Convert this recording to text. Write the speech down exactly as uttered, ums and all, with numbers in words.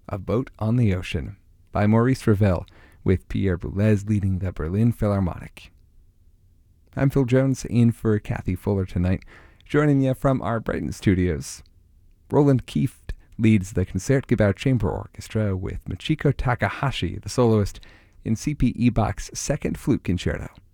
A Boat on the Ocean by Maurice Ravel, with Pierre Boulez leading the Berlin Philharmonic. I'm Phil Jones, in for Kathy Fuller tonight, joining you from our Brighton studios. Roland Kieft leads the Concertgebouw Chamber Orchestra with Michiko Takahashi, the soloist, in C P Ebach's Second Flute Concerto,